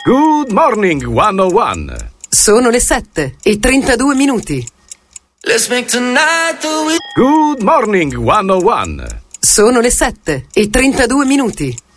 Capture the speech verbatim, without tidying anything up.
Good morning, centouno. Sono le sette e trentadue minuti. Let's make tonight the week. Good morning, centouno. Sono le sette e trentadue minuti.